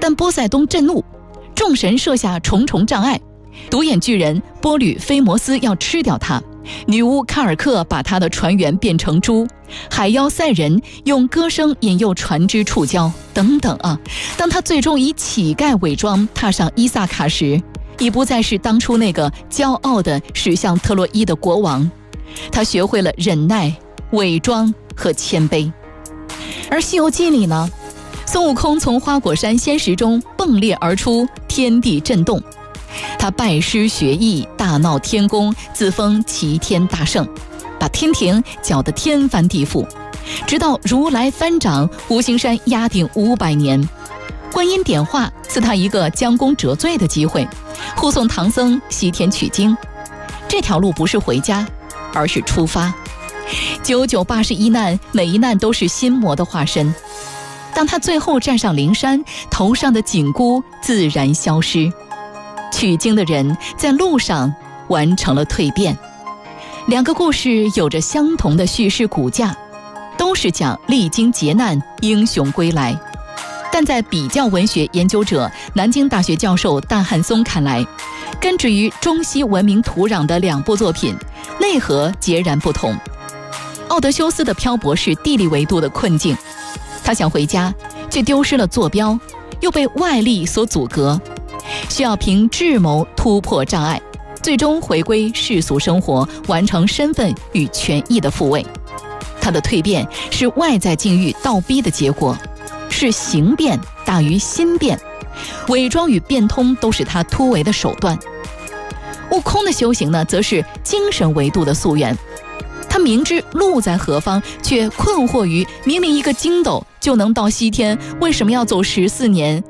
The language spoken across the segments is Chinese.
但波塞冬震怒，众神设下重重障碍，独眼巨人波吕菲摩斯要吃掉他，女巫卡尔克把他的船员变成猪，海妖赛人用歌声引诱船只触礁，等等啊。当他最终以乞丐伪装踏上伊萨卡时，已不再是当初那个骄傲的驶向特洛伊的国王，他学会了忍耐、伪装和谦卑。而《西游记》里呢，孙悟空从花果山仙石中迸裂而出，天地震动，他拜师学艺，大闹天宫，自封齐天大圣，把天庭搅得天翻地覆，直到如来翻掌，五行山压顶500年，观音点化，赐他一个将功折罪的机会，护送唐僧西天取经。这条路不是回家，而是出发。9981难，每一难都是心魔的化身。当他最后站上灵山，头上的紧箍自然消失。取经的人在路上完成了蜕变。两个故事有着相同的叙事骨架，都是讲历经劫难英雄归来。但在比较文学研究者南京大学教授大汉松看来，根植于中西文明土壤的两部作品内核截然不同。奥德修斯的漂泊是地理维度的困境，他想回家，却丢失了坐标，又被外力所阻隔，需要凭智谋突破障碍，最终回归世俗生活，完成身份与权益的复位。他的蜕变是外在境遇倒逼的结果，是形变大于心变，伪装与变通都是他突围的手段。悟空的修行呢，则是精神维度的溯源。他明知路在何方，却困惑于明明一个筋斗就能到西天，为什么要走14年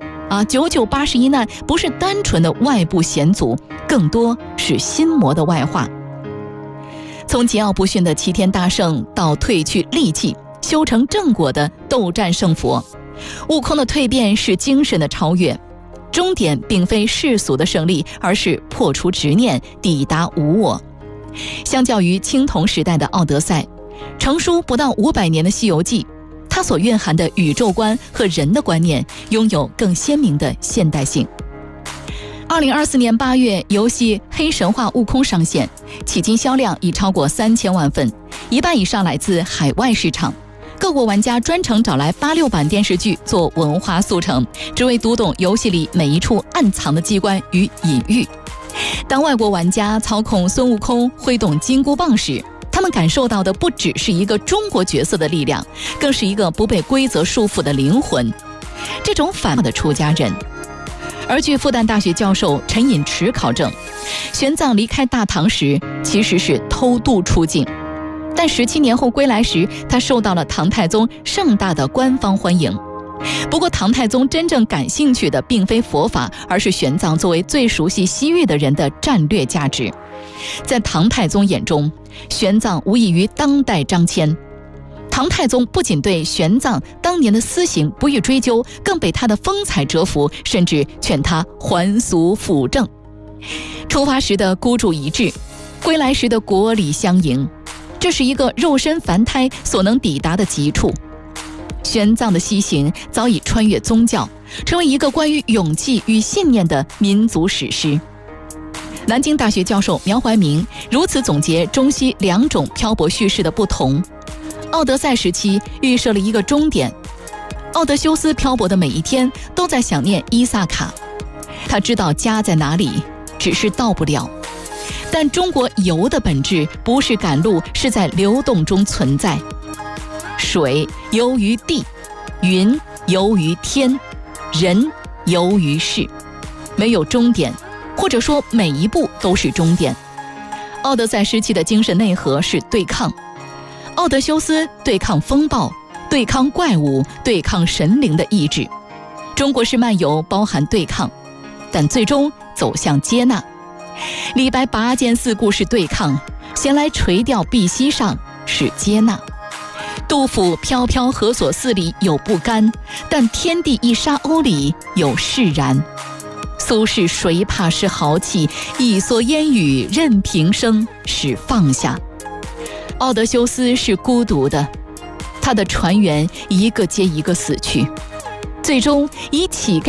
？9981难不是单纯的外部险阻，更多是心魔的外化。从桀骜不驯的齐天大圣到褪去戾气，修成正果的斗战胜佛，悟空的蜕变是精神的超越，终点并非世俗的胜利，而是破除执念，抵达无我。相较于青铜时代的奥德赛，成书不到500年的西游记，它所蕴含的宇宙观和人的观念拥有更鲜明的现代性。2024年8月，游戏《黑神话：悟空》上线，迄今销量已超过3000万份，一半以上来自海外市场。各国玩家专程找来86版电视剧做文化速成，只为读懂游戏里每一处暗藏的机关与隐喻。当外国玩家操控孙悟空挥动金箍棒时，他们感受到的不只是一个中国角色的力量，更是一个不被规则束缚的灵魂，这种反叛的出家人。而据复旦大学教授陈寅池考证，玄奘离开大唐时其实是偷渡出境，但17年后归来时，他受到了唐太宗盛大的官方欢迎。不过唐太宗真正感兴趣的并非佛法，而是玄奘作为最熟悉西域的人的战略价值。在唐太宗眼中，玄奘无异于当代张骞。唐太宗不仅对玄奘当年的私行不予追究，更被他的风采折服，甚至劝他还俗辅政。出发时的孤注一掷，归来时的国礼相迎，这是一个肉身凡胎所能抵达的极处。玄奘的西行早已穿越宗教，成为一个关于勇气与信念的民族史诗。南京大学教授苗怀明如此总结中西两种漂泊叙事的不同。奥德赛时期预设了一个终点，奥德修斯漂泊的每一天都在想念伊萨卡，他知道家在哪里，只是到不了。但中国游的本质不是赶路，是在流动中存在。水游于地，云游于天，人游于世，没有终点，或者说每一步都是终点。奥德赛时期的精神内核是对抗，奥德修斯对抗风暴，对抗怪物，对抗神灵的意志。中国式漫游包含对抗，但最终走向接纳。李白拔剑四顾是对抗，闲来垂钓碧溪上是接纳。杜甫飘飘何所似里有不甘，但天地一沙鸥里有释然。苏轼谁怕是豪气，一蓑烟雨任平生是放下。奥德修斯是孤独的，他的船员一个接一个死去，最终以乞丐